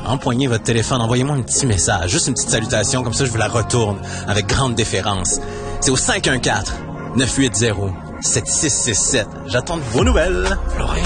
empoignez votre téléphone, envoyez-moi un petit message, juste une petite salutation, comme ça je vous la retourne avec grande déférence. C'est au 514-980-7667. J'attends de vos nouvelles. Florian.